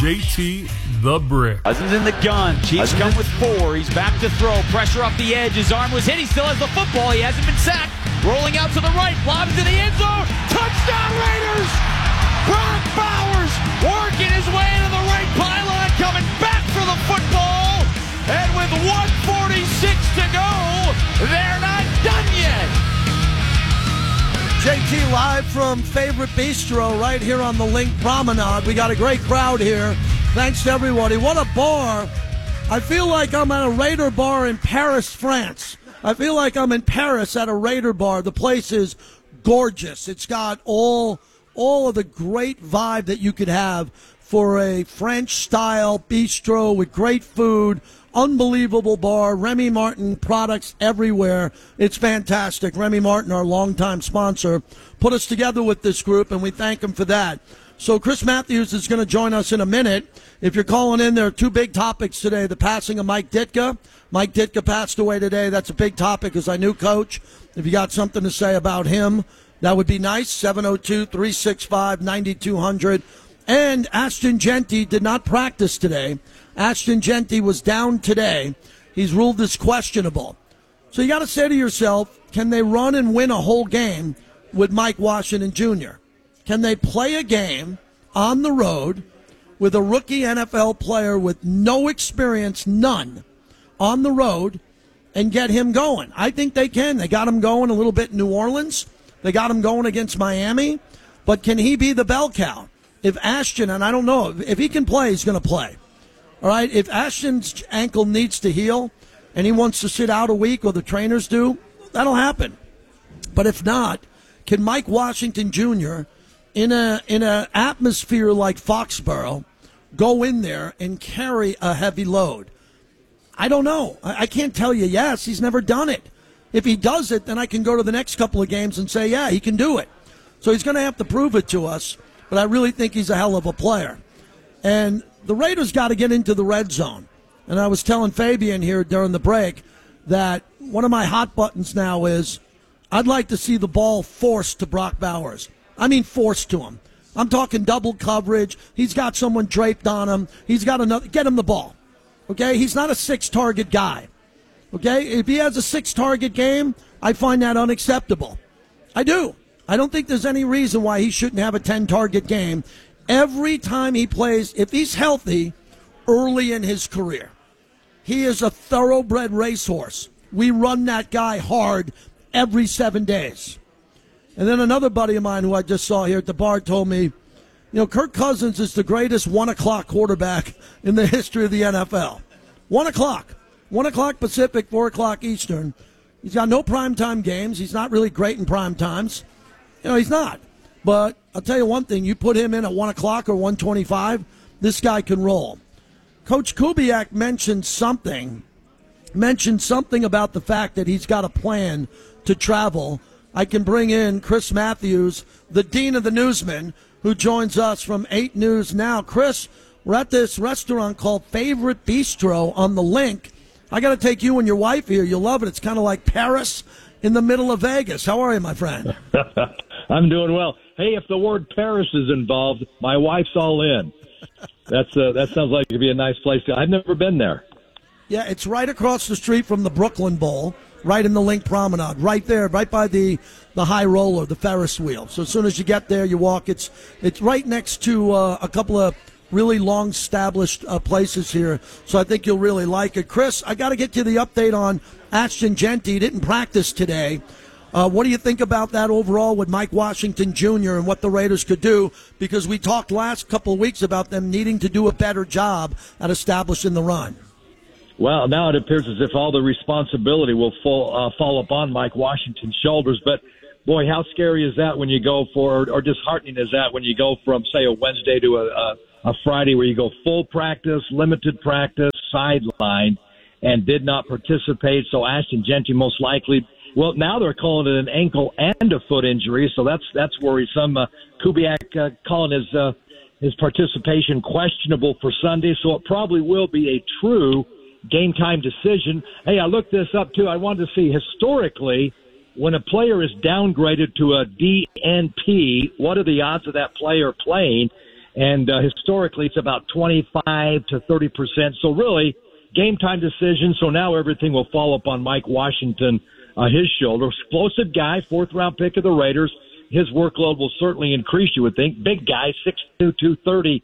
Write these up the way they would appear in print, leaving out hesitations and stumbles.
JT the Brick. Cousins in the gun. Chiefs come with 4. He's back to throw. Pressure off the edge. His arm was hit. He still has the football. He hasn't been sacked. Rolling out to the right. Lobs to the end zone. Touchdown Raiders! Brock Bowers working his way to the right pylon. Coming back for the football. And with 1:46 to go, they're not done yet. JT live from Favorite Bistro right here on the Link Promenade. We got a great crowd here. Thanks to everybody. What a bar. I feel like I'm at a Raider bar in Paris, France. I feel like I'm in Paris at a Raider bar. The place is gorgeous. It's got all of the great vibe that you could have for a French-style bistro with great food. Unbelievable bar. Remy Martin products everywhere. It's fantastic. Remy Martin, our longtime sponsor, put us together with this group, and we thank him for that. So Chris Matthews is going to join us in a minute. If you're calling in, there are 2 big topics today. The passing of Mike Ditka. Mike Ditka passed away today. That's a big topic as our new coach. If you got something to say about him, that would be nice. 702-365-9200. And Ashton Jeanty did not practice today. Ashton Jeanty was down today. He's ruled as questionable. So you got to say to yourself, can they run and win a whole game with Mike Washington Jr.? Can they play a game on the road with a rookie NFL player with no experience, none, on the road and get him going? I think they can. They got him going a little bit in New Orleans. They got him going against Miami. But can he be the bell cow? If Ashton, and I don't know, if he can play, he's going to play. All right, if Ashton's ankle needs to heal and he wants to sit out a week or the trainers do, that'll happen. But if not, can Mike Washington Jr., in a atmosphere like Foxborough, go in there and carry a heavy load? I don't know. I can't tell you yes. He's never done it. If he does it, then I can go to the next couple of games and say, yeah, he can do it. So he's going to have to prove it to us, but I really think he's a hell of a player. And the Raiders got to get into the red zone. And I was telling Fabian here during the break that one of my hot buttons now is I'd like to see the ball forced to Brock Bowers. I mean forced to him. I'm talking double coverage. He's got someone draped on him. He's got another. Get him the ball. Okay? He's not a 6-target guy. Okay? If he has a 6-target game, I find that unacceptable. I do. I don't think there's any reason why he shouldn't have a 10-target game every time he plays. If he's healthy early in his career, he is a thoroughbred racehorse. We run that guy hard every 7 days. And then another buddy of mine who I just saw here at the bar told me, Kirk Cousins is the greatest 1 o'clock quarterback in the history of the NFL. 1 o'clock. 1 o'clock Pacific, 4 o'clock Eastern. He's got no primetime games. He's not really great in prime times. He's not. But I'll tell you one thing. You put him in at 1 o'clock or 1:25, this guy can roll. Coach Kubiak mentioned something about the fact that he's got a plan to travel. I can bring in Chris Matthews, the dean of the newsmen, who joins us from 8 News Now. Chris, we're at this restaurant called Favorite Bistro on the Link. I got to take you and your wife here. You'll love it. It's kind of like Paris in the middle of Vegas. How are you, my friend? I'm doing well. Hey, if the word Paris is involved, my wife's all in. That sounds like it'd be a nice place. I've never been there. Yeah, it's right across the street from the Brooklyn Bowl, right in the Link Promenade, right there, right by the high roller, the Ferris wheel. So as soon as you get there, you walk. It's right next to a couple of really long-established places here, so I think you'll really like it. Chris, I got to get you the update on Ashton Jeanty. He didn't practice today. What do you think about that overall with Mike Washington Jr. and what the Raiders could do? Because we talked last couple of weeks about them needing to do a better job at establishing the run. Well, now it appears as if all the responsibility will fall upon Mike Washington's shoulders. But, boy, how scary is that when you go for, or disheartening is that when you go from, say, a Wednesday to a Friday where you go full practice, limited practice, sideline, and did not participate. So Ashton Jeanty most likely, well, now they're calling it an ankle and a foot injury, so that's worrisome. Kubiak calling his participation questionable for Sunday, so it probably will be a true game-time decision. Hey, I looked this up, too. I wanted to see historically when a player is downgraded to a DNP, what are the odds of that player playing? And historically, it's about 25 to 30%. So really, game time decision. So now everything will fall upon Mike Washington, his shoulder. Explosive guy, 4th-round pick of the Raiders. His workload will certainly increase, you would think. Big guy, 6'2", 230.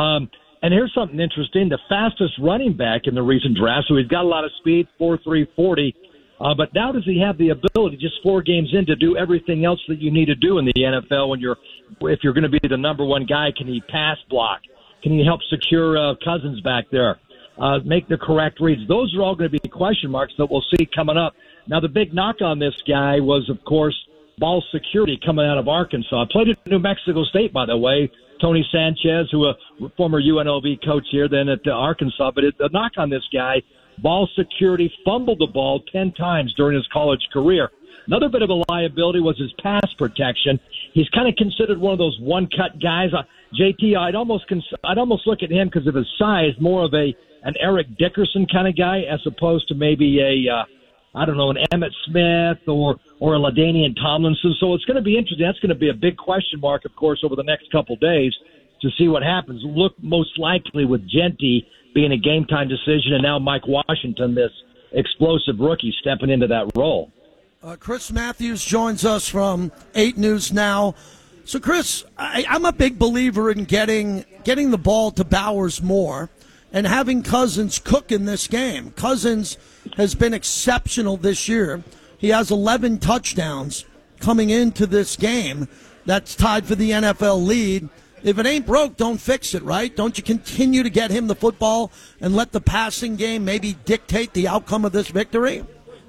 And here's something interesting. The fastest running back in the recent draft, so he's got a lot of speed, 4.3 40. But now does he have the ability, just 4 games in, to do everything else that you need to do in the NFL if you're going to be the number one guy? Can he pass block? Can he help secure Cousins back there? Make the correct reads? Those are all going to be question marks that we'll see coming up. Now, the big knock on this guy was, of course, ball security coming out of Arkansas. Played at New Mexico State, by the way. Tony Sanchez, who a former UNLV coach here, then at Arkansas. But the knock on this guy, ball security, fumbled the ball 10 times during his college career. Another bit of a liability was his pass protection. He's kind of considered one of those one-cut guys. JT, I'd almost look at him because of his size, more of an Eric Dickerson kind of guy, as opposed to maybe an Emmitt Smith or a LaDainian Tomlinson. So it's going to be interesting. That's going to be a big question mark, of course, over the next couple of days to see what happens. Look most likely with Jeanty being a game-time decision, and now Mike Washington, this explosive rookie, stepping into that role. Chris Matthews joins us from 8 News Now. So, Chris, I'm a big believer in getting the ball to Bowers more and having Cousins cook in this game. Cousins has been exceptional this year. He has 11 touchdowns coming into this game. That's tied for the NFL lead. If it ain't broke, don't fix it, right? Don't you continue to get him the football and let the passing game maybe dictate the outcome of this victory?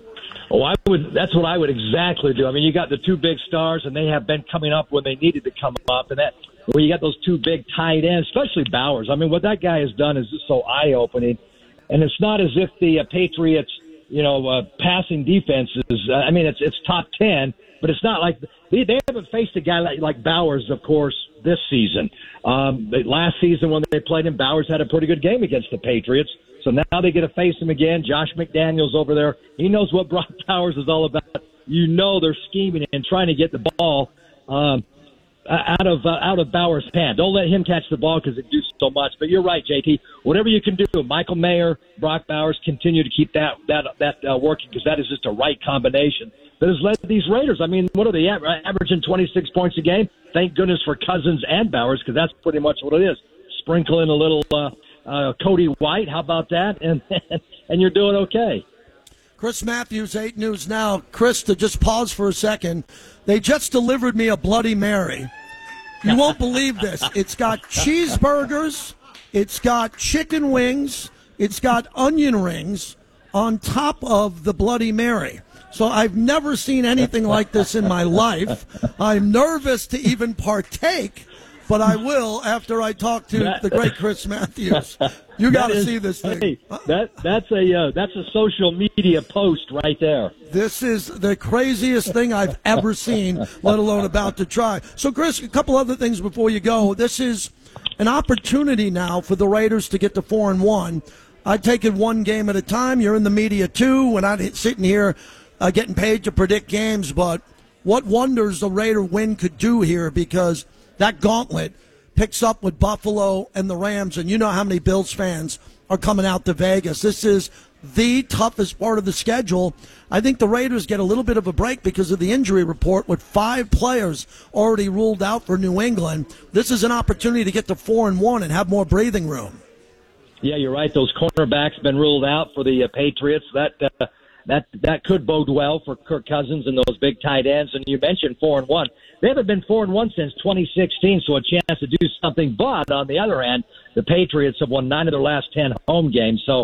Oh, that's what I would exactly do. I mean, you got the 2 big stars, and they have been coming up when they needed to come up. And that, where you got those 2 big tight ends, especially Bowers. I mean, what that guy has done is just so eye-opening. And it's not as if the Patriots, passing defenses, it's top 10, but it's not like they haven't faced a guy like Bowers, of course, this season. Last season when they played him, Bowers had a pretty good game against the Patriots. So now they get to face him again. Josh McDaniels over there. He knows what Brock Bowers is all about. They're scheming and trying to get the ball out of Bowers' hand. Don't let him catch the ball because it do so much. But you're right, JT. Whatever you can do, Michael Mayer, Brock Bowers, continue to keep that working, because that is just a right combination that has led these Raiders. I mean, what are they averaging 26 points a game? Thank goodness for Cousins and Bowers, because that's pretty much what it is. Sprinkle in a little Cody White. How about that? And you're doing okay. Chris Matthews, 8 News Now. Chris, to just pause for a second, they just delivered me a Bloody Mary. You won't believe this. It's got cheeseburgers, it's got chicken wings, it's got onion rings on top of the Bloody Mary. So I've never seen anything like this in my life. I'm nervous to even partake, but I will after I talk to the great Chris Matthews. You got to see this thing. Hey, that's a social media post right there. This is the craziest thing I've ever seen, let alone about to try. So, Chris, a couple other things before you go. This is an opportunity now for the Raiders to get to 4-1. I take it one game at a time. You're in the media too. We're not sitting here getting paid to predict games, but what wonders the Raider win could do here, because that gauntlet picks up with Buffalo and the Rams, and you know how many Bills fans are coming out to Vegas. This is the toughest part of the schedule. I think the Raiders get a little bit of a break because of the injury report with 5 players already ruled out for New England. This is an opportunity to get to 4-1 and have more breathing room. Yeah, you're right. Those cornerbacks been ruled out for the Patriots. That could bode well for Kirk Cousins and those big tight ends. And you mentioned 4-1. They haven't been 4-1 since 2016, so a chance to do something. But on the other hand, the Patriots have won 9 of their last 10 home games. So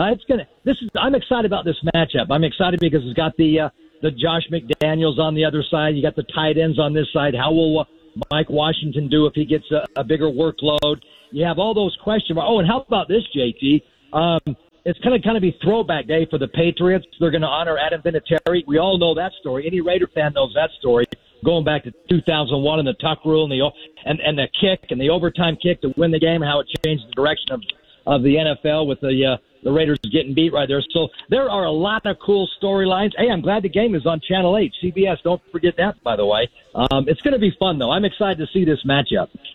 I'm excited about this matchup. I'm excited because it's got the Josh McDaniels on the other side. You got the tight ends on this side. How will Mike Washington do if he gets a bigger workload? You have all those questions. Oh, and how about this, JT? It's going to kind of be throwback day for the Patriots. They're going to honor Adam Vinatieri. We all know that story. Any Raider fan knows that story, going back to 2001 and the tuck rule and the kick and the overtime kick to win the game, how it changed the direction of the NFL with the Raiders getting beat right there. So there are a lot of cool storylines. Hey, I'm glad the game is on Channel 8, CBS. Don't forget that, by the way. It's going to be fun, though. I'm excited to see this matchup.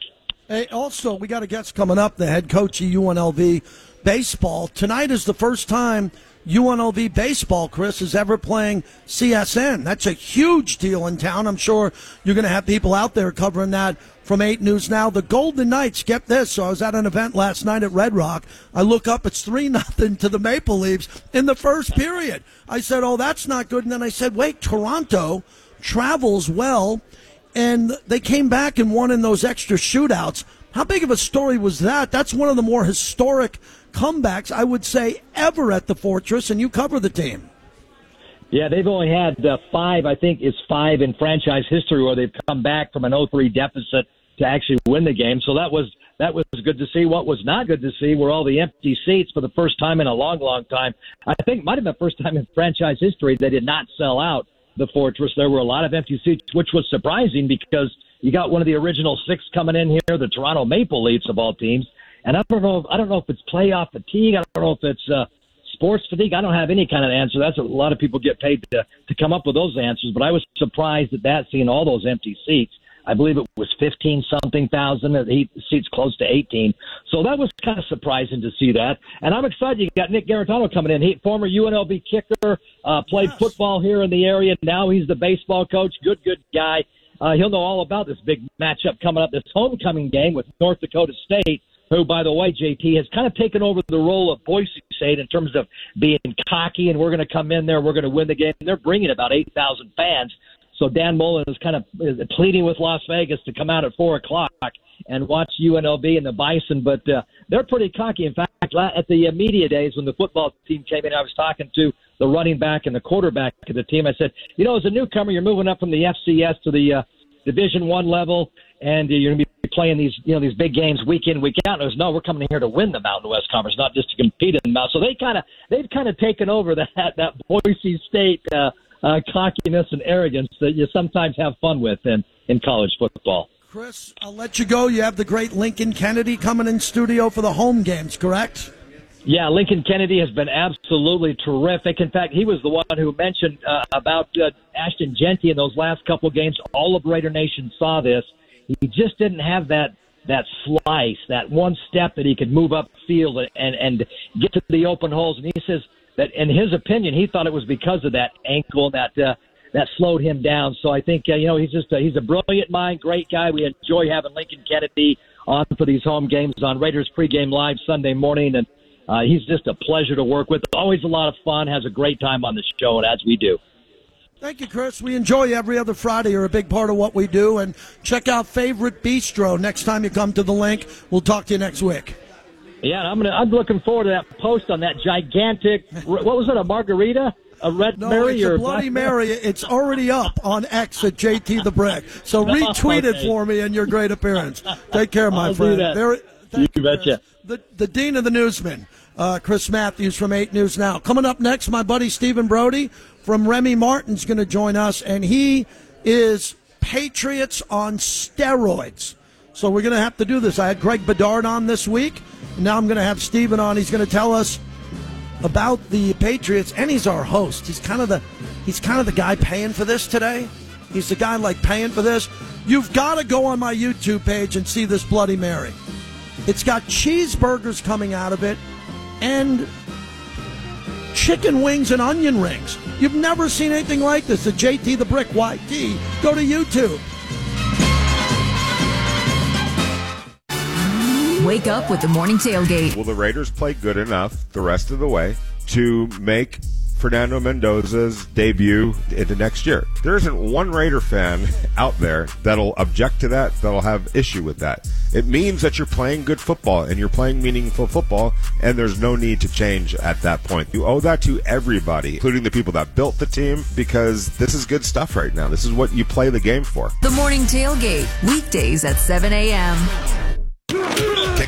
Hey, also, we got a guest coming up, the head coach of UNLV baseball. Tonight is the first time UNLV baseball, Chris, is ever playing CSN. That's a huge deal in town. I'm sure you're going to have people out there covering that from 8 News Now. The Golden Knights, get this. So I was at an event last night at Red Rock. I look up, it's 3-0 to the Maple Leafs in the first period. I said, oh, that's not good. And then I said, wait, Toronto travels well. And they came back and won in those extra shootouts. How big of a story was that? That's one of the more historic comebacks, I would say, ever at the Fortress, and you cover the team. Yeah, they've only had 5, I think it's 5 in franchise history where they've come back from an 0-3 deficit to actually win the game. So that was good to see. What was not good to see were all the empty seats for the first time in a long, long time. I think it might have been the first time in franchise history they did not sell out the Fortress. There were a lot of empty seats, which was surprising because you got one of the original 6 coming in here, the Toronto Maple Leafs of all teams. And I don't know if it's playoff fatigue. I don't know if it's sports fatigue. I don't have any kind of answer. That's a lot of people get paid to come up with those answers. But I was surprised at that, seeing all those empty seats. I believe it was 15-something thousand, seats close to 18. So that was kind of surprising to see that. And I'm excited. You got Nick Garantano coming in. He, former UNLV kicker, played football here in the area. Now he's the baseball coach. Good guy. He'll know all about this big matchup coming up, this homecoming game with North Dakota State, who, by the way, JT, has kind of taken over the role of Boise State in terms of being cocky, and we're going to come in there, we're going to win the game. And they're bringing about 8,000 fans. So Dan Mullen is kind of pleading with Las Vegas to come out at 4 o'clock and watch UNLV and the Bison. But they're pretty cocky. In fact, at the media days when the football team came in, I was talking to the running back and the quarterback of the team. I said, as a newcomer, you're moving up from the FCS to the Division I level, and you're going to be playing these big games week in, week out. And no, we're coming here to win the Mountain West Conference, not just to compete in the Mountain. So they've kind of taken over that Boise State cockiness and arrogance that you sometimes have fun with in college football. Chris, I'll let you go. You have the great Lincoln Kennedy coming in studio for the home games, correct? Yeah, Lincoln Kennedy has been absolutely terrific. In fact, he was the one who mentioned about Ashton Jeanty in those last couple games. All of Raider Nation saw this. He just didn't have that slice, that one step that he could move up field and get to the open holes. And he says that, in his opinion, he thought it was because of that ankle that slowed him down. So I think he's a brilliant mind, great guy. We enjoy having Lincoln Kennedy on for these home games on Raiders Pregame Live Sunday morning, and he's just a pleasure to work with. Always a lot of fun, has a great time on the show, and as we do. Thank you, Chris. We enjoy you every other Friday. You're a big part of what we do. And check out Favorite Bistro next time you come to the link. We'll talk to you next week. Yeah, I'm looking forward to that post on that gigantic, what was it, a margarita? A Red Mary? It's a Bloody Mary. It's already up on X at JT the Brick. So retweet it for me and your great appearance. Take care, my friend. You betcha. The Dean of the Newsmen, Chris Matthews from 8 News Now. Coming up next, my buddy Stephen Brody from Remy Martin's going to join us, and he is Patriots on steroids. So we're going to have to do this. I had Greg Bedard on this week, and now I'm going to have Stephen on. He's going to tell us about the Patriots, and he's our host. He's kind of the guy paying for this today. He's the guy paying for this. You've got to go on my YouTube page and see this Bloody Mary. It's got cheeseburgers coming out of it and chicken wings and onion rings. You've never seen anything like this. The JT the Brick YT. Go to YouTube. Wake up with the morning tailgate. Will the Raiders play good enough the rest of the way to make Fernando Mendoza's debut into next year? There isn't one Raider fan out there that'll object to that, that'll have issue with that. It means that you're playing good football and you're playing meaningful football, and there's no need to change at that point. You owe that to everybody, including the people that built the team, because this is good stuff right now. This is what you play the game for. The morning tailgate, weekdays at 7 a.m.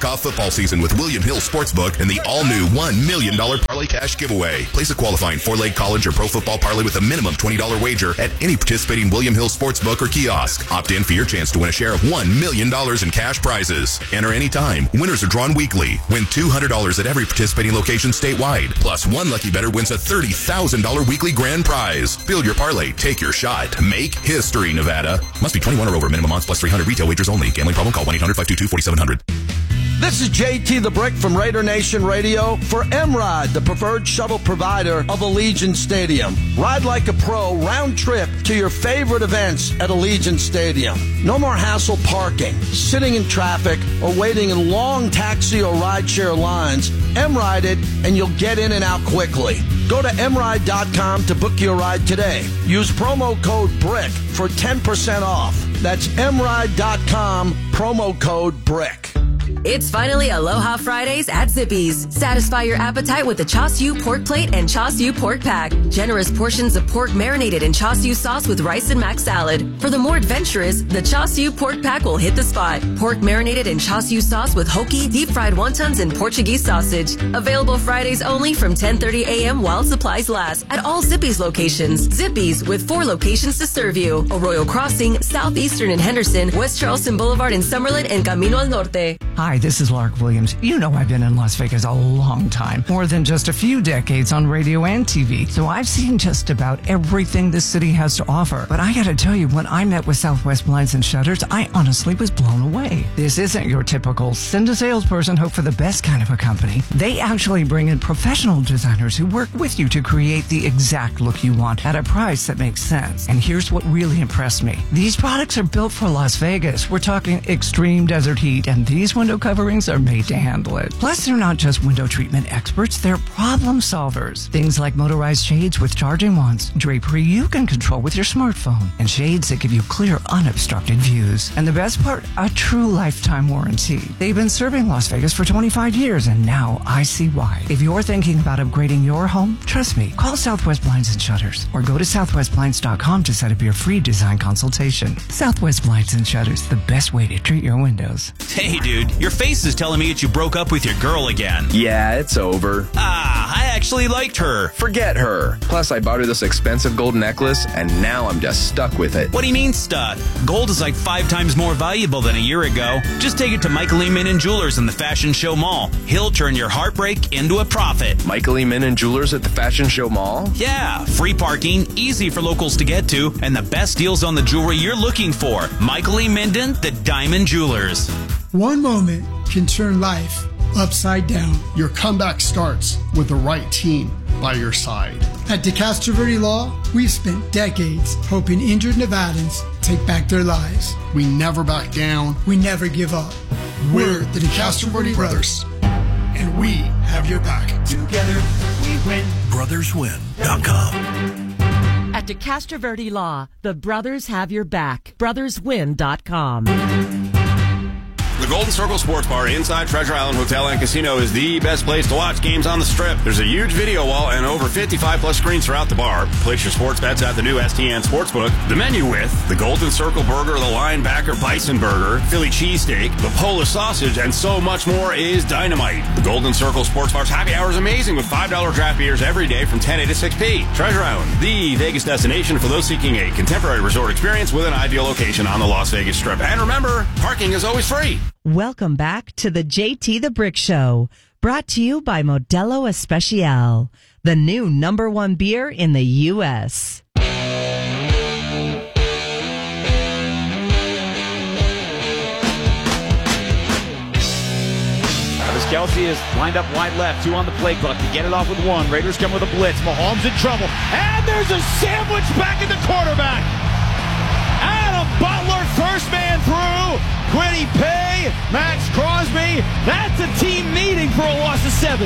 kick off football season with William Hill Sportsbook and the all-new $1 million Parlay Cash giveaway. Place a qualifying 4-leg college or pro football parlay with a minimum $20 wager at any participating William Hill Sportsbook or kiosk. Opt in for your chance to win a share of $1 million in cash prizes. Enter anytime. Winners are drawn weekly. Win $200 at every participating location statewide. Plus, one lucky bettor wins a $30,000 weekly grand prize. Build your parlay. Take your shot. Make history, Nevada. Must be 21 or over. Minimum odds plus 300. Retail wagers only. Gambling problem? Call 1-800-522-4700. This is JT the Brick from Raider Nation Radio for M-Ride, the preferred shuttle provider of Allegiant Stadium. Ride like a pro, round trip to your favorite events at Allegiant Stadium. No more hassle parking, sitting in traffic, or waiting in long taxi or rideshare lines. M-Ride it, and you'll get in and out quickly. Go to mride.com to book your ride today. Use promo code BRICK for 10% off. That's mride.com, promo code BRICK. It's finally Aloha Fridays at Zippy's. Satisfy your appetite with the Cha Siu Pork Plate and Cha Siu Pork Pack. Generous portions of pork marinated in Cha Siu sauce with rice and mac salad. For the more adventurous, the Cha Siu Pork Pack will hit the spot. Pork marinated in Cha Siu sauce with hoki, deep-fried wontons, and Portuguese sausage. Available Fridays only from 10:30 a.m. while supplies last at all Zippy's locations. Zippy's with 4 locations to serve you. Arroyo Crossing, Southeastern in Henderson, West Charleston Boulevard in Summerlin, and Camino al Norte. Hi, this is Lark Williams. You know I've been in Las Vegas a long time, more than just a few decades on radio and TV, so I've seen just about everything this city has to offer. But I gotta tell you, when I met with Southwest Blinds and Shutters, I honestly was blown away. This isn't your typical send a salesperson, hope for the best kind of a company. They actually bring in professional designers who work with you to create the exact look you want at a price that makes sense. And here's what really impressed me. These products are built for Las Vegas. We're talking extreme desert heat, and these window coverings are made to handle it. Plus, they're not just window treatment experts, they're problem solvers. Things like motorized shades with charging wands, drapery you can control with your smartphone, and shades that give you clear, unobstructed views. And the best part, a true lifetime warranty. They've been serving Las Vegas for 25 years, and now I see why. If you're thinking about upgrading your home, trust me, call Southwest Blinds and Shutters, or go to southwestblinds.com to set up your free design consultation. Southwest Blinds and Shutters, the best way to treat your windows. Hey, dude, your face is telling me that you broke up with your girl again. Yeah, it's over. I actually liked her. Forget her. Plus, I bought her this expensive gold necklace, and now I'm just stuck with it. What do you mean stuck? Gold is like 5 times more valuable than a year ago. Just take it to Michael E. Minnan Jewelers in the Fashion Show Mall. He'll turn your heartbreak into a profit. Michael E. Minnan Jewelers at the Fashion Show Mall? Yeah, free parking, easy for locals to get to, and the best deals on the jewelry you're looking for. Michael E. Minden, the Diamond Jewelers. One moment can turn life upside down. Your comeback starts with the right team by your side. At DeCastro Verde Law, we've spent decades helping injured Nevadans take back their lives. We never back down. We never give up. We're the DeCastro Verde Brothers, and we have your back. Together we win. BrothersWin.com. At DeCastro Verde Law, the brothers have your back. BrothersWin.com. The Golden Circle Sports Bar inside Treasure Island Hotel and Casino is the best place to watch games on the Strip. There's a huge video wall and over 55-plus screens throughout the bar. Place your sports bets at the new STN Sportsbook. The menu with the Golden Circle Burger, the Linebacker Bison Burger, Philly Cheesesteak, the Polish Sausage, and so much more is dynamite. The Golden Circle Sports Bar's happy hour is amazing with $5 draft beers every day from 10 a to 6 p. Treasure Island, the Vegas destination for those seeking a contemporary resort experience with an ideal location on the Las Vegas Strip. And remember, parking is always free. Welcome back to the JT the Brick Show, brought to you by Modelo Especial, the new #1 beer in the U.S. Travis Kelce is lined up wide left, 2 on the play clock to get it off with 1. Raiders come with a blitz. Mahomes in trouble, and there's a sandwich back at the quarterback. Adam Butler, first man through. Quiddy Pay, Max Crosby. That's a team meeting for a loss of 7.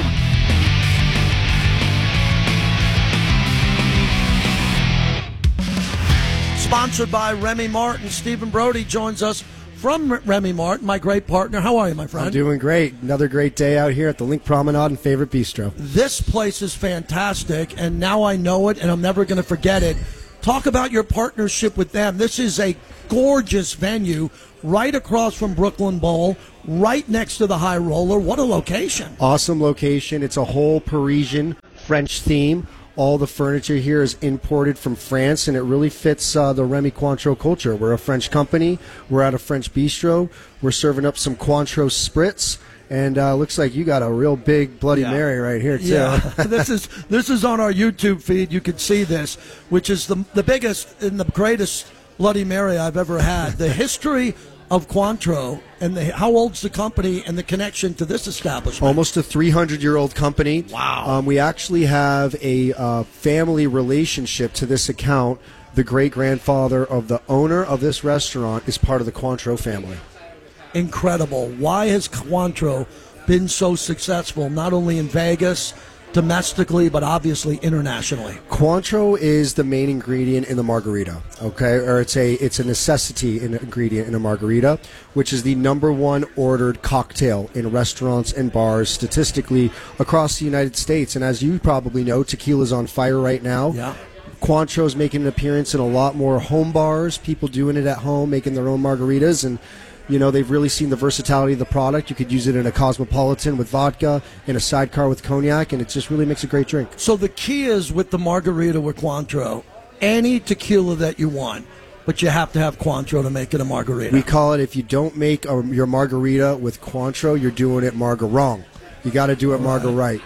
Sponsored by Remy Martin. Stephen Brody joins us from Remy Martin, my great partner. How are you, my friend? I'm doing great. Another great day out here at the Link Promenade and Favorite Bistro. This place is fantastic, and now I know it, and I'm never going to forget it. Talk about your partnership with them. This is a gorgeous venue right across from Brooklyn Bowl, right next to the High Roller. What a location. Awesome location. It's a whole Parisian French theme. All the furniture here is imported from France, and it really fits the Remy Cointreau culture. We're a French company. We're at a French bistro. We're serving up some Cointreau spritz. And looks like you got a real big Bloody Mary right here, too. Yeah, this is on our YouTube feed. You can see this, which is the biggest and the greatest Bloody Mary I've ever had. The history of Cointreau and how old's the company and the connection to this establishment? Almost a 300-year-old company. Wow. We actually have a family relationship to this account. The great-grandfather of the owner of this restaurant is part of the Cointreau family. Incredible. Why has Cointreau been so successful, not only in Vegas, domestically, but obviously internationally? Cointreau is the main ingredient in the margarita, okay? Or it's a necessity ingredient in a margarita, which is the number one ordered cocktail in restaurants and bars statistically across the United States. And as you probably know, tequila's on fire right now. Yeah. Cointreau's making an appearance in a lot more home bars, people doing it at home, making their own margaritas, and you know, they've really seen the versatility of the product. You could use it in a Cosmopolitan with vodka, in a sidecar with cognac, and it just really makes a great drink. So the key is with the margarita with Cointreau, any tequila that you want, but you have to have Cointreau to make it a margarita. We call it, if you don't make your margarita with Cointreau, you're doing it margar-wrong. You got to do it margar-right.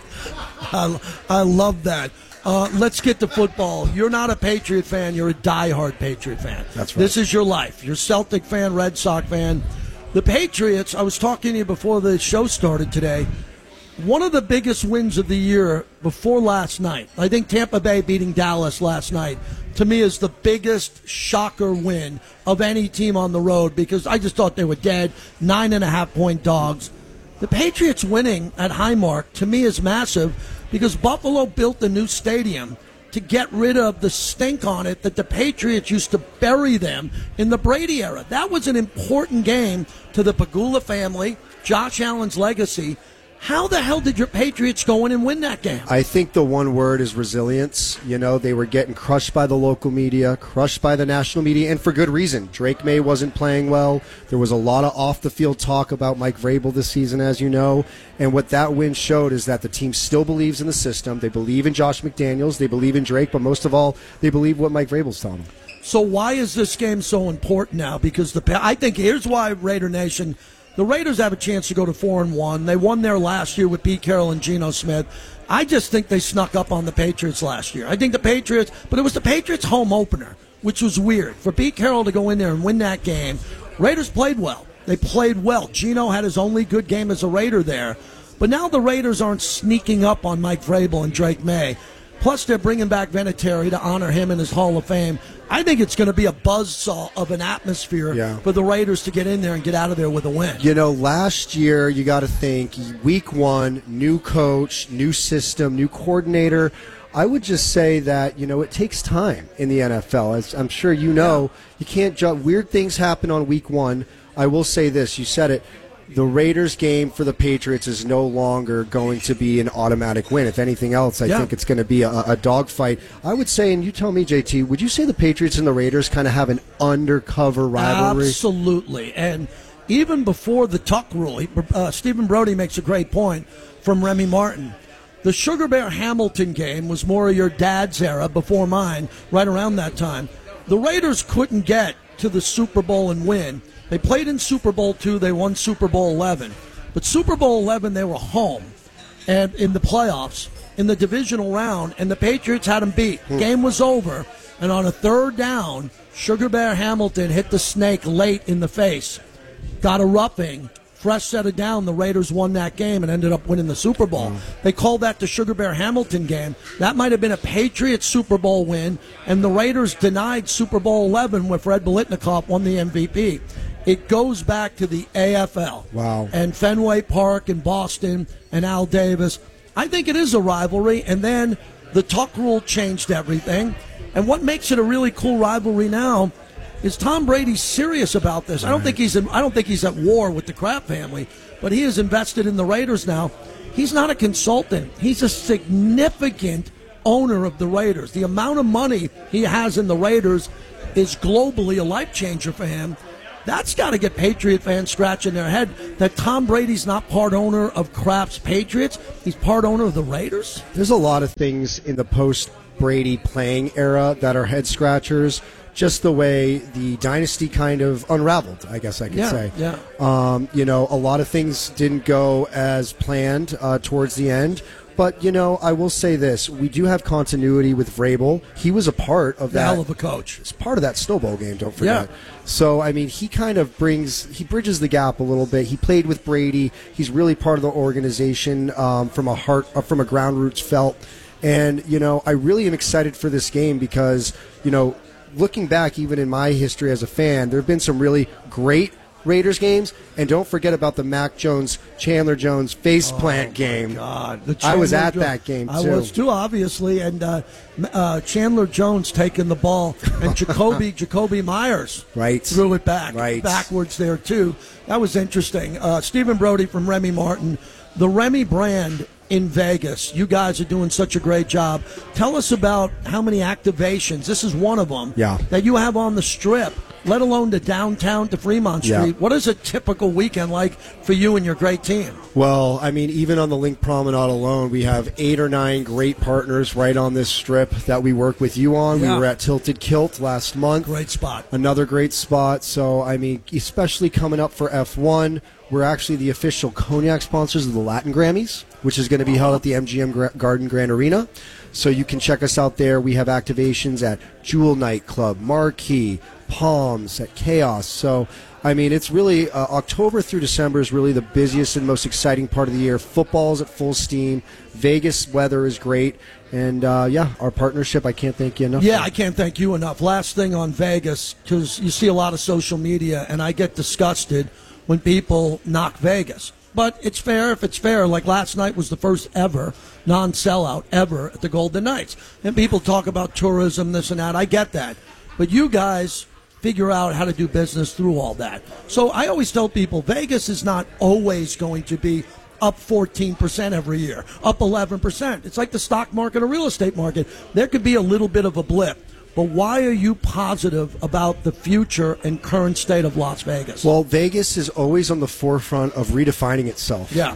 I love that. Let's get to football. You're not a Patriot fan. You're a diehard Patriot fan. That's right. This is your life. You're a Celtic fan, Red Sox fan. The Patriots, I was talking to you before the show started today, one of the biggest wins of the year before last night. I think Tampa Bay beating Dallas last night, to me, is the biggest shocker win of any team on the road because I just thought they were dead, 9.5-point dogs. The Patriots winning at Highmark, to me, is massive because Buffalo built a new stadium to get rid of the stink on it that the Patriots used to bury them in the Brady era. That was an important game to the Pagula family, Josh Allen's legacy. How the hell did your Patriots go in and win that game? I think the one word is resilience. You know, they were getting crushed by the local media, crushed by the national media, and for good reason. Drake May wasn't playing well. There was a lot of off-the-field talk about Mike Vrabel this season, as you know. And what that win showed is that the team still believes in the system. They believe in Josh McDaniels. They believe in Drake. But most of all, they believe what Mike Vrabel's telling them. So why is this game so important now? Because I think here's why, Raider Nation. The Raiders have a chance to go to 4-1. They won there last year with Pete Carroll and Geno Smith. I just think they snuck up on the Patriots last year. I think the Patriots, but it was the Patriots' home opener, which was weird. For Pete Carroll to go in there and win that game, Raiders played well. They played well. Geno had his only good game as a Raider there. But now the Raiders aren't sneaking up on Mike Vrabel and Drake May. Plus, they're bringing back Vinatieri to honor him in his Hall of Fame. I think it's going to be a buzzsaw of an atmosphere for the Raiders to get in there and get out of there with a win. You know, last year, you got to think, week one, new coach, new system, new coordinator. I would just say that, you know, it takes time in the NFL. As I'm sure you know, you can't judge. Weird things happen on week one. I will say this. You said it. The Raiders game for the Patriots is no longer going to be an automatic win. If anything else, I think it's going to be a dogfight. I would say, and you tell me, JT, would you say the Patriots and the Raiders kind of have an undercover rivalry? Absolutely. And even before the Tuck rule, Stephen Brody makes a great point from Remy Martin. The Sugar Bear Hamilton game was more of your dad's era before mine, right around that time. The Raiders couldn't get to the Super Bowl and win. They played in Super Bowl II. They won Super Bowl XI. But Super Bowl XI, they were home and in the playoffs, in the divisional round, and the Patriots had them beat. Game was over, and on a third down, Sugar Bear Hamilton hit the snake late in the face. Got a roughing. Fresh set it down. The Raiders won that game and ended up winning the Super Bowl. They called that the Sugar Bear Hamilton game. That might have been a Patriots Super Bowl win, and the Raiders denied Super Bowl XI where Fred Biletnikoff won the MVP. It goes back to the AFL. Wow. And Fenway Park in Boston and Al Davis. I think it is a rivalry, and then the Tuck rule changed everything. And what makes it a really cool rivalry now is Tom Brady's serious about this. I don't think he's at war with the Kraft family, but he is invested in the Raiders now. He's not a consultant. He's a significant owner of the Raiders. The amount of money he has in the Raiders is globally a life changer for him. That's got to get Patriot fans scratching their head that Tom Brady's not part owner of Kraft's Patriots. He's part owner of the Raiders. There's a lot of things in the post-Brady playing era that are head scratchers. Just the way the dynasty kind of unraveled, I guess I could say. Yeah. A lot of things didn't go as planned towards the end. But, I will say this. We do have continuity with Vrabel. He was a part of that. Hell of a coach. It's part of that snowball game, don't forget. Yeah. So, he kind of bridges the gap a little bit. He played with Brady. He's really part of the organization from a ground roots felt. And, I really am excited for this game because, looking back, even in my history as a fan, there have been some really great Raiders games, and don't forget about the Mac Jones, Chandler Jones faceplant game. God, I was at that game too. I was too, obviously, and Chandler Jones taking the ball, and Jacoby Myers threw it backwards there too. That was interesting. Stephen Brody from Remy Martin, the Remy brand in Vegas. You guys are doing such a great job. Tell us about how many activations. This is one of them that you have on the Strip, let alone the downtown to Fremont Street. Yeah. What is a typical weekend like for you and your great team? Well, even on the Link Promenade alone, we have 8 or 9 great partners right on this strip that we work with you on. Yeah. We were at Tilted Kilt last month. Great spot. Another great spot. So, especially coming up for F1, we're actually the official cognac sponsors of the Latin Grammys, which is going to be held at the MGM Garden Grand Arena. So you can check us out there. We have activations at Jewel Nightclub, Marquee, Palms, at Chaos. So, it's really October through December is really the busiest and most exciting part of the year. Football's at full steam. Vegas weather is great. And, our partnership, I can't thank you enough. Yeah, I can't thank you enough. Last thing on Vegas, because you see a lot of social media, and I get disgusted when people knock Vegas. But it's fair if it's fair. Like last night was the first ever non-sellout ever at the Golden Knights. And people talk about tourism, this and that. I get that. But you guys figure out how to do business through all that. So I always tell people Vegas is not always going to be up 14% every year, up 11%. It's like the stock market or real estate market. There could be a little bit of a blip. But why are you positive about the future and current state of Las Vegas? Well, Vegas is always on the forefront of redefining itself. Yeah.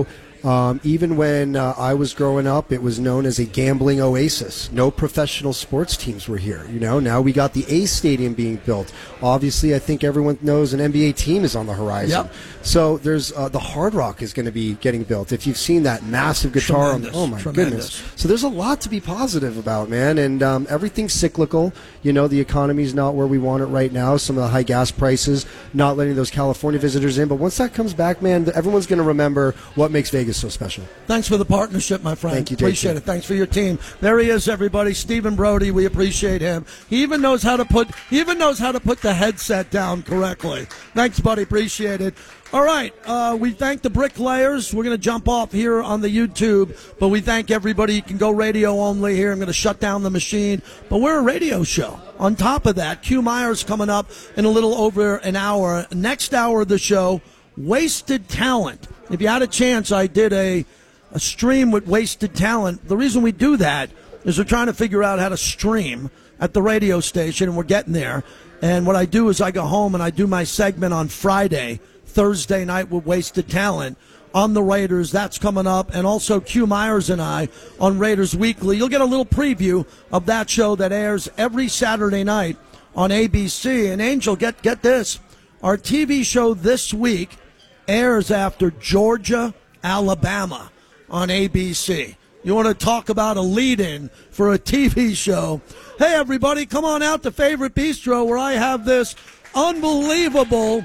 Even when I was growing up, it was known as a gambling oasis. No professional sports teams were here. Now we got the A's Stadium being built. Obviously, I think everyone knows an NBA team is on the horizon. Yep. So there's the Hard Rock is going to be getting built. If you've seen that massive guitar, oh my goodness! So there's a lot to be positive about, man. And everything's cyclical. The economy's not where we want it right now. Some of the high gas prices, not letting those California visitors in. But once that comes back, man, everyone's going to remember what makes Vegas so special. Thanks for the partnership, my friend. Thank you, appreciate it. Thanks for your team. There he is, everybody. Stephen Brody. We appreciate him. He even knows how to put the headset down correctly. Thanks, buddy. Appreciate it. All right, we thank the bricklayers. We're going to jump off here on the YouTube, but we thank everybody. You can go radio only here. I'm going to shut down the machine, but we're a radio show. On top of that, Q Myers coming up in a little over an hour. Next hour of the show, Wasted Talent. If you had a chance, I did a stream with Wasted Talent. The reason we do that is we're trying to figure out how to stream at the radio station, and we're getting there. And what I do is I go home and I do my segment on Thursday night with Wasted Talent on the Raiders. That's coming up. And also Q Myers and I on Raiders Weekly. You'll get a little preview of that show that airs every Saturday night on ABC. And Angel, get this. Our TV show this week airs after Georgia, Alabama on ABC. You want to talk about a lead-in for a TV show? Hey, everybody, come on out to Favorite Bistro where I have this unbelievable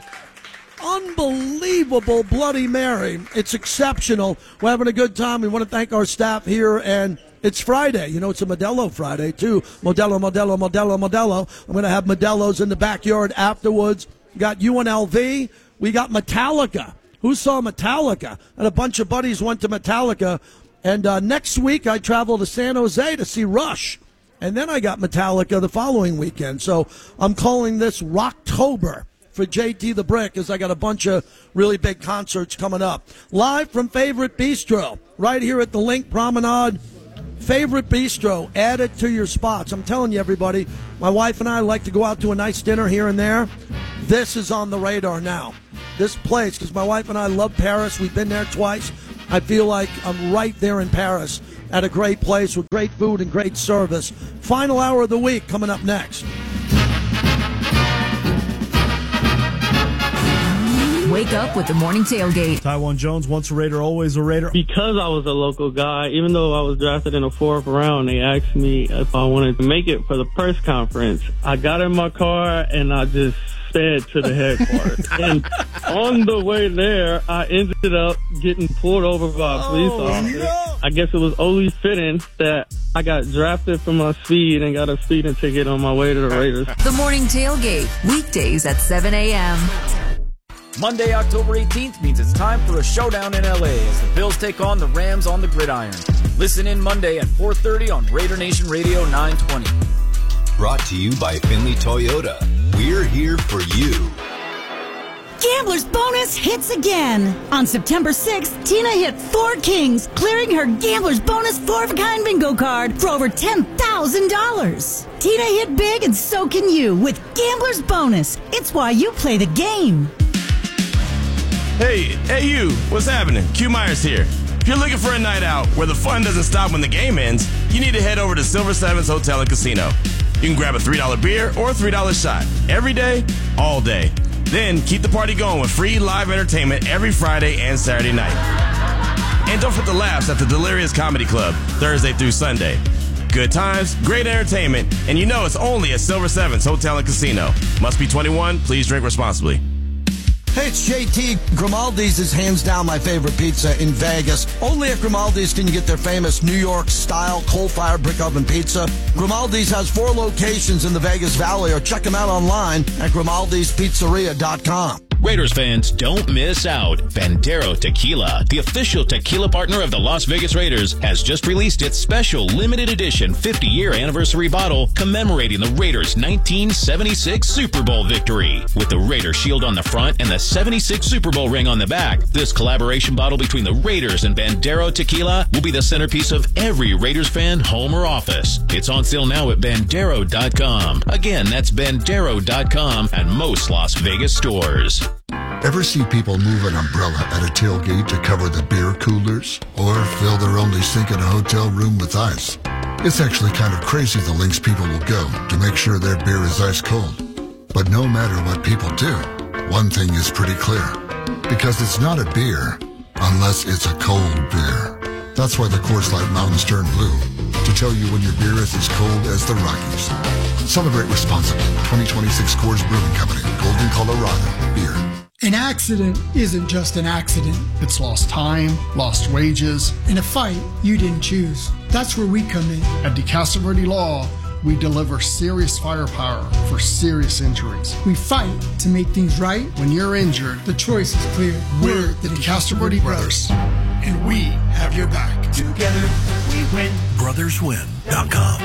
Bloody Mary. It's exceptional. We're having a good time. We want to thank our staff here, and it's Friday. It's a Modelo Friday, too. Modelo. I'm going to have Modelo's in the backyard afterwards. We got UNLV. We got Metallica. Who saw Metallica? And a bunch of buddies went to Metallica. And next week, I travel to San Jose to see Rush. And then I got Metallica the following weekend. So I'm calling this Rocktober for JT the Brick, as I got a bunch of really big concerts coming up. Live from Favorite Bistro, right here at the Link Promenade. Favorite bistro, add it to your spots. I'm telling you, everybody, my wife and I like to go out to a nice dinner here and there. This is on the radar now. This place, because my wife and I love Paris. We've been there twice. I feel like I'm right there in Paris at a great place with great food and great service. Final hour of the week coming up next. Wake up with the morning tailgate. Tywan Jones, once a Raider, always a Raider. Because I was a local guy, even though I was drafted in the 4th round, they asked me if I wanted to make it for the press conference. I got in my car and I just sped to the headquarters. And on the way there, I ended up getting pulled over by a police officer. No. I guess it was only fitting that I got drafted for my speed and got a speeding ticket on my way to the Raiders. The morning tailgate, weekdays at 7 a.m. Monday, October 18th means it's time for a showdown in LA as the Bills take on the Rams on the gridiron. Listen in Monday at 4:30 on Raider Nation Radio 920. Brought to you by Finley Toyota. We're here for you. Gambler's Bonus hits again. On September 6th, Tina hit 4 kings, clearing her Gambler's Bonus 4-of-a-kind bingo card for over $10,000. Tina hit big and so can you with Gambler's Bonus. It's why you play the game. Hey you, what's happening? Q Myers here. If you're looking for a night out where the fun doesn't stop when the game ends, you need to head over to Silver Sevens Hotel and Casino. You can grab a $3 beer or a $3 shot every day, all day. Then keep the party going with free live entertainment every Friday and Saturday night. And don't forget the laughs at the Delirious Comedy Club, Thursday through Sunday. Good times, great entertainment, and you know it's only at Silver Sevens Hotel and Casino. Must be 21, please drink responsibly. Hey, it's JT. Grimaldi's is hands down my favorite pizza in Vegas. Only at Grimaldi's can you get their famous New York-style coal-fired brick oven pizza. Grimaldi's has 4 locations in the Vegas Valley, or check them out online at Grimaldi'sPizzeria.com. Raiders fans, don't miss out. Bandero Tequila, the official tequila partner of the Las Vegas Raiders, has just released its special limited edition 50-year anniversary bottle commemorating the Raiders' 1976 Super Bowl victory. With the Raider shield on the front and the 76 Super Bowl ring on the back, this collaboration bottle between the Raiders and Bandero Tequila will be the centerpiece of every Raiders fan home or office. It's on sale now at Bandero.com. Again, that's Bandero.com and most Las Vegas stores. Ever see people move an umbrella at a tailgate to cover the beer coolers? Or fill their only sink in a hotel room with ice? It's actually kind of crazy the lengths people will go to make sure their beer is ice cold. But no matter what people do, one thing is pretty clear. Because it's not a beer unless it's a cold beer. That's why the Coors Light Mountains turn blue. To tell you when your beer is as cold as the Rockies. Celebrate responsibly. 2026 Coors Brewing Company. Golden, Colorado. Beer. An accident isn't just an accident. It's lost time, lost wages, and a fight you didn't choose. That's where we come in. At DeCastroverde Law, we deliver serious firepower for serious injuries. We fight to make things right. When you're injured, the choice is clear. We're the DeCastroverde Brothers, and we have your back. Together we win. BrothersWin.com.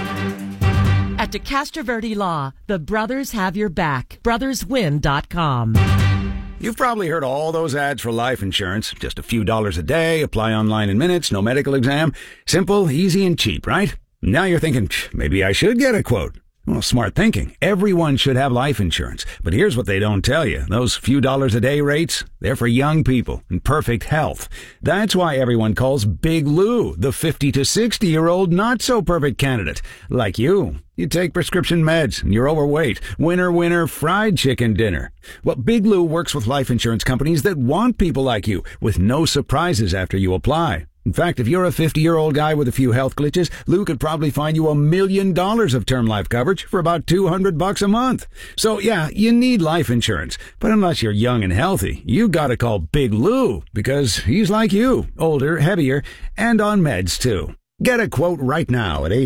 At DeCastroverde Law, the brothers have your back. BrothersWin.com. You've probably heard all those ads for life insurance. Just a few dollars a day, apply online in minutes, no medical exam. Simple, easy, and cheap, right? Now you're thinking, maybe I should get a quote. Well, smart thinking. Everyone should have life insurance. But here's what they don't tell you. Those few dollars a day rates, they're for young people in perfect health. That's why everyone calls Big Lou the 50 to 60-year-old not-so-perfect candidate. Like you. You take prescription meds and you're overweight. Winner, fried chicken dinner. Well, Big Lou works with life insurance companies that want people like you with no surprises after you apply. In fact, if you're a 50-year-old guy with a few health glitches, Lou could probably find you $1 million of term life coverage for about $200 a month. So yeah, you need life insurance. But unless you're young and healthy, you gotta call Big Lou because he's like you, older, heavier, and on meds too. Get a quote right now at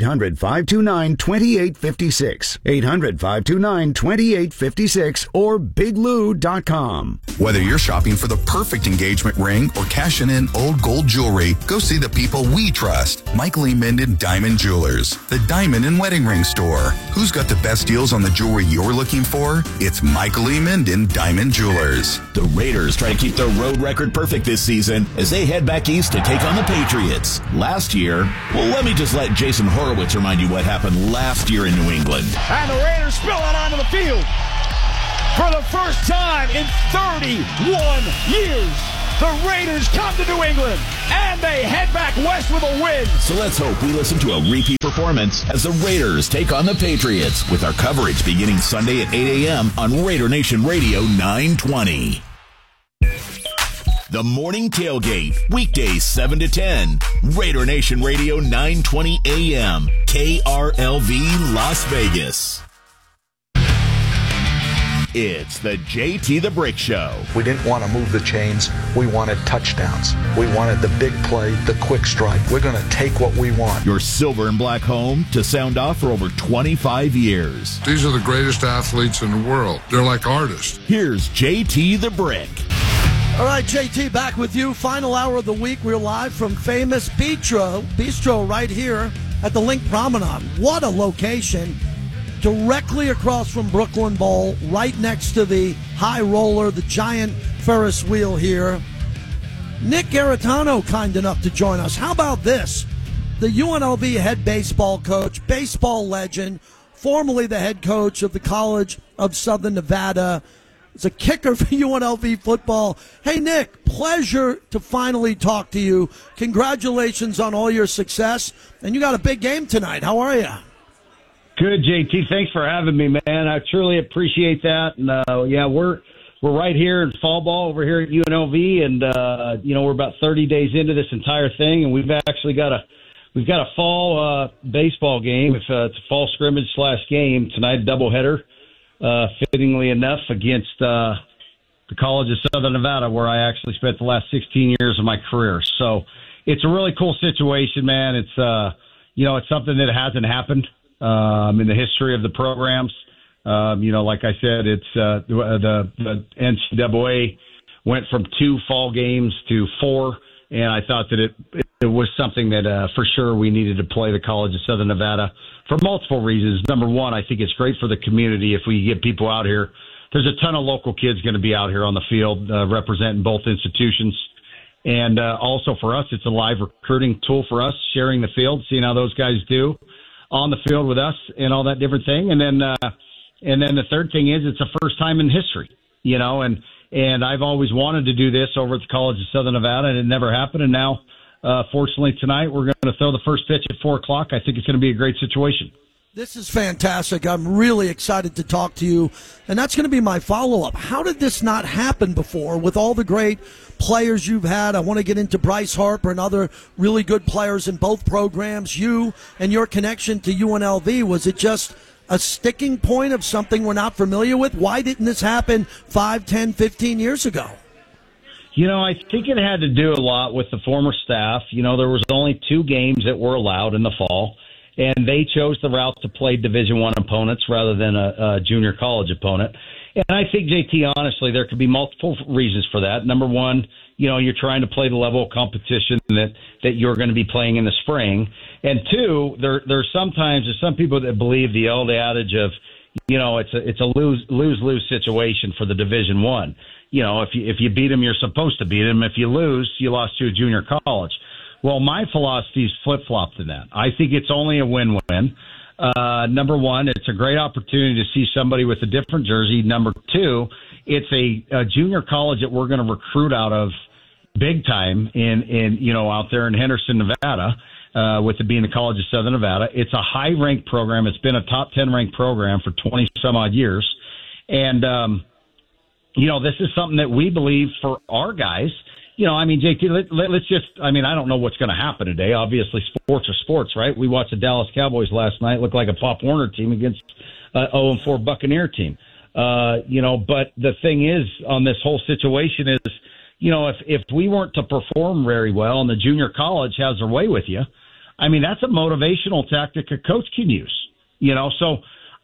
800-529-2856. 800-529-2856 or biglou.com. Whether you're shopping for the perfect engagement ring or cashing in old gold jewelry, go see the people we trust. Michael E. Minden Diamond Jewelers, the diamond and wedding ring store. Who's got the best deals on the jewelry you're looking for? It's Michael E. Minden Diamond Jewelers. The Raiders try to keep their road record perfect this season as they head back east to take on the Patriots. Last year, Well, let me just let Jason Horowitz remind you what happened last year in New England. And the Raiders spill it onto the field. For the first time in 31 years, the Raiders come to New England, and they head back west with a win. So let's hope we listen to a repeat performance as the Raiders take on the Patriots with our coverage beginning Sunday at 8 a.m. on Raider Nation Radio 920. The Morning Tailgate, weekdays 7 to 10. Raider Nation Radio 920 AM, KRLV Las Vegas. It's the JT the Brick Show. We didn't want to move the chains. We wanted touchdowns. We wanted the big play, the quick strike. We're going to take what we want. Your silver and black home to sound off for over 25 years. These are the greatest athletes in the world. They're like artists. Here's JT the Brick. All right, JT, back with you. Final hour of the week. We're live from famous Bistro right here at the Link Promenade. What a location. Directly across from Brooklyn Bowl, right next to the high roller, the giant Ferris wheel here. Nick Garitano, kind enough to join us. How about this? The UNLV head baseball coach, baseball legend, formerly the head coach of the College of Southern Nevada. It's a kicker for UNLV football. Hey, Nick, pleasure to finally talk to you. Congratulations on all your success. And you got a big game tonight. How are you? Good, JT. Thanks for having me, man. I truly appreciate that. And yeah, we're right here in fall ball over here at UNLV, and we're about 30 days into this entire thing, and we've actually got a fall baseball game. It's a fall scrimmage / game tonight, doubleheader, fittingly enough, against the College of Southern Nevada, where I actually spent the last 16 years of my career. So it's a really cool situation, man. It's it's something that hasn't happened in the history of the programs. Like I said, it's the NCAA went from 2 fall games to 4, and I thought that it was something that for sure we needed to play the College of Southern Nevada for multiple reasons. Number one, I think it's great for the community if we get people out here. There's a ton of local kids going to be out here on the field representing both institutions. And also for us, it's a live recruiting tool for us, sharing the field, seeing how those guys do on the field with us and all that different thing. And then the third thing is it's a first time in history, and I've always wanted to do this over at the College of Southern Nevada, and it never happened. And now, fortunately tonight, we're going to throw the first pitch at 4:00. I think it's going to be a great situation. This is fantastic. I'm really excited to talk to you. And that's going to be my follow-up. How did this not happen before with all the great players you've had? I want to get into Bryce Harper and other really good players in both programs. You and your connection to UNLV, was it just a sticking point of something we're not familiar with? Why didn't this happen 5, 10, 15 years ago? I think it had to do a lot with the former staff. There was only 2 games that were allowed in the fall, and they chose the route to play Division I opponents rather than a junior college opponent. And I think, JT, honestly, there could be multiple reasons for that. Number one, you're trying to play the level of competition that you're going to be playing in the spring. And two, there's some people that believe the old adage of, it's a lose-lose situation for the Division I. If you beat them, you're supposed to beat them. If you lose, you lost to a junior college. Well, my philosophy is flip-flopped in that. I think it's only a win-win. Number one, it's a great opportunity to see somebody with a different jersey. Number two, it's a junior college that we're going to recruit out of big time out there in Henderson, Nevada, with it being the College of Southern Nevada. It's a high-ranked program. It's been a top 10 ranked program for 20-some-odd years. And, this is something that we believe for our guys. JT, let's just, I don't know what's going to happen today. Obviously, sports are sports, right? We watched the Dallas Cowboys last night look like a Pop Warner team against an 0-4 Buccaneer team. But the thing is, on this whole situation is, if we weren't to perform very well and the junior college has their way with you, that's a motivational tactic a coach can use. So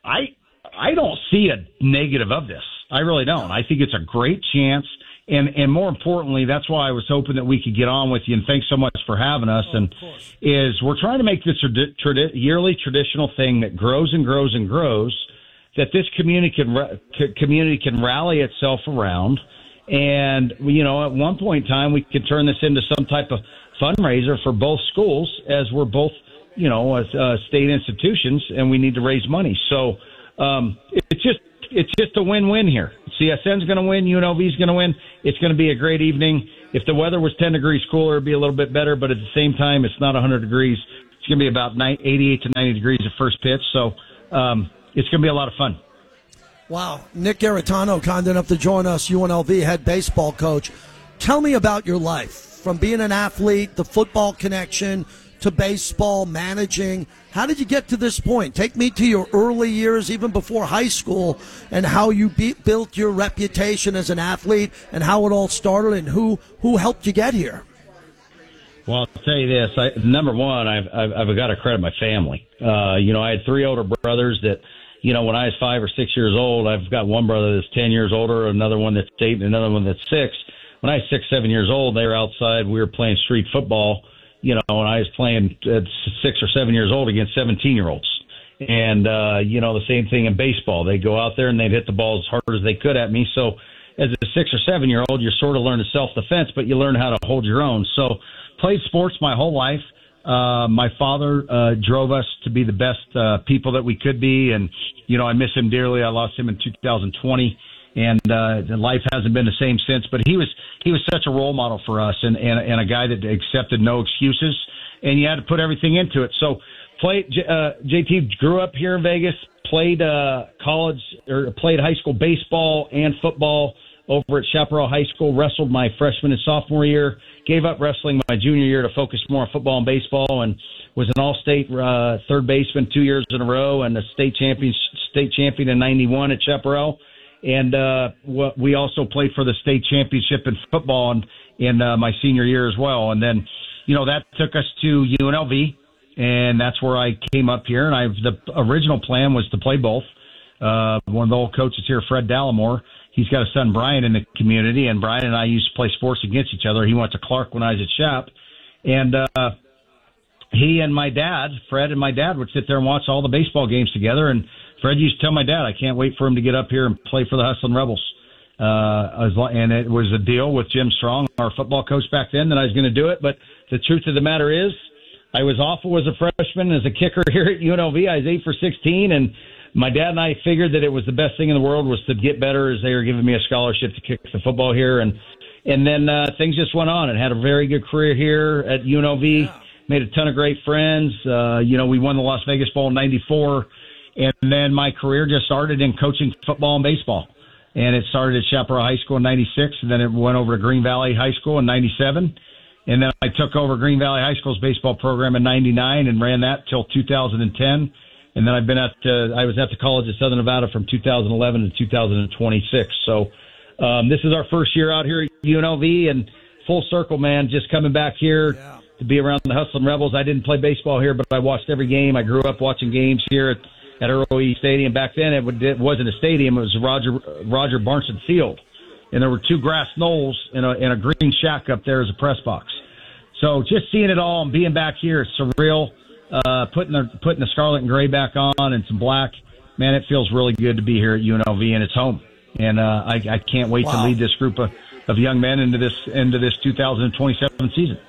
I don't see a negative of this. I really don't. I think it's a great chance. And more importantly, that's why I was hoping that we could get on with you. And thanks so much for having us. We're trying to make this yearly traditional thing that grows and grows and grows, that this community can rally itself around. And, at one point in time, we could turn this into some type of fundraiser for both schools, as we're both, state institutions, and we need to raise money. So it's just a win-win here. CSN's going to win. UNLV's going to win. It's going to be a great evening. If the weather was 10 degrees cooler, it'd be a little bit better, but at the same time, it's not 100 degrees. It's going to be about 88 to 90 degrees at first pitch, so it's going to be a lot of fun. Wow. Nick Garitano, kind enough to join us, UNLV head baseball coach. Tell me about your life, from being an athlete, the football connection, to baseball, managing. How did you get to this point? Take me to your early years, even before high school, and how you built your reputation as an athlete, and how it all started, and who helped you get here. Well, I'll tell you this. Number one, I've got to credit my family. I had 3 older brothers that, when I was 5 or 6 years old, I've got one brother that's 10 years older, another one that's 8, and another one that's 6. When I was 6, 7 years old, they were outside. We were playing street football, and I was playing at 6 or 7 years old against 17-year-olds. And, the same thing in baseball. They'd go out there and they'd hit the ball as hard as they could at me. So as a 6 or 7-year-old, you sort of learn self-defense, but you learn how to hold your own. So played sports my whole life. My father drove us to be the best people that we could be. And, I miss him dearly. I lost him in 2020. And life hasn't been the same since. But he was such a role model for us, and a guy that accepted no excuses. And you had to put everything into it. So JT grew up here in Vegas, played played high school baseball and football over at Chaparral High School, wrestled my freshman and sophomore year, gave up wrestling my junior year to focus more on football and baseball, and was an all-state third baseman 2 years in a row, and a state champion in 91 at Chaparral. And we also played for the state championship in football in my senior year as well. And then, that took us to UNLV, and that's where I came up here. And the original plan was to play both. One of the old coaches here, Fred Dallimore, he's got a son, Brian, in the community, and Brian and I used to play sports against each other. He went to Clark when I was at Chap. And he and my dad, Fred and my dad, would sit there and watch all the baseball games together. And Fred used to tell my dad, I can't wait for him to get up here and play for the Hustling Rebels. And it was a deal with Jim Strong, our football coach back then, that I was going to do it. But the truth of the matter is, I was awful as a freshman, as a kicker here at UNLV. I was 8 for 16, and my dad and I figured that it was the best thing in the world was to get better, as they were giving me a scholarship to kick the football here. And then things just went on, and had a very good career here at UNLV. Yeah. Made a ton of great friends. We won the Las Vegas Bowl in 94. And then my career just started in coaching football and baseball. And it started at Chaparral High School in 96, and then it went over to Green Valley High School in 97. And then I took over Green Valley High School's baseball program in 99 and ran that till 2010. And then I was at the College of Southern Nevada from 2011 to 2026. So this is our first year out here at UNLV, and full circle, man, just coming back here to be around the Hustling Rebels. I didn't play baseball here, but I watched every game. I grew up watching games here at Earl E. Stadium. Back then, it wasn't a stadium. It was Roger Barnson Field. And there were 2 grass knolls and a green shack up there as a press box. So just seeing it all and being back here, it's surreal. Putting the scarlet and gray back on and some black, man, it feels really good to be here at UNLV, and it's home. And I can't wait to lead this group of young men into this 2027 season.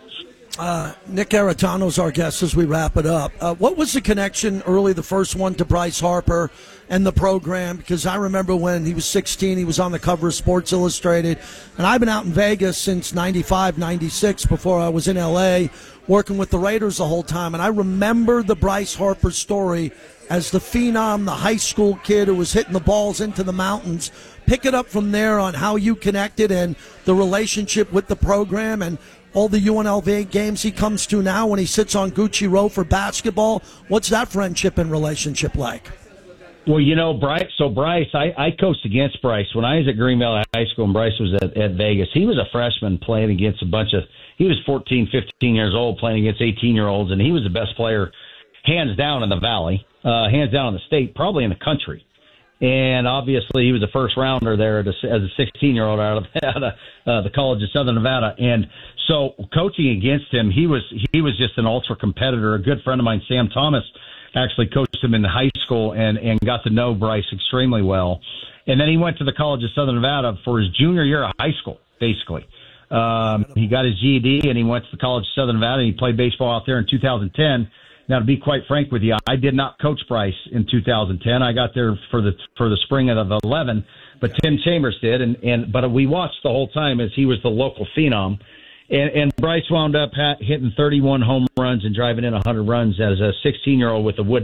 Nick Garitano's our guest as we wrap it up. What was the connection early, the first one, to Bryce Harper and the program? Because I remember when he was 16, he was on the cover of Sports Illustrated. And I've been out in Vegas since 95, 96, before I was in L.A., working with the Raiders the whole time. And I remember the Bryce Harper story as the phenom, the high school kid who was hitting the balls into the mountains. Pick it up from there on how you connected and the relationship with the program and all the UNLV games he comes to now when he sits on Gucci Row for basketball. What's that friendship and relationship like? Well, Bryce, I coached against Bryce when I was at Green Valley High School, and Bryce was at Vegas. He was a freshman playing against he was 14, 15 years old playing against 18-year-olds, and he was the best player hands down in the Valley, hands down in the state, probably in the country. And obviously he was a first rounder there as a 16-year-old out of the College of Southern Nevada. And so coaching against him, he was just an ultra competitor. A good friend of mine, Sam Thomas, actually coached him in high school and got to know Bryce extremely well. And then he went to the College of Southern Nevada for his junior year of high school, basically. He got his GED and he went to the College of Southern Nevada and he played baseball out there in 2010. Now, to be quite frank with you, I did not coach Bryce in 2010. I got there for the spring of 11, but Tim Chambers did. But we watched the whole time as he was the local phenom. And Bryce wound up hitting 31 home runs and driving in 100 runs as a 16-year-old with a wood